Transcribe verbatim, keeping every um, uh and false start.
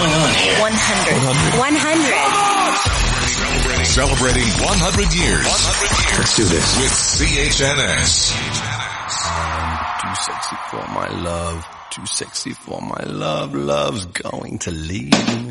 going on here? one hundred. one hundred. Celebrating one hundred years. one hundred years. Let's do this. With C H N S. I'm too sexy for my love. Too sexy for my love. Love's going to leave me.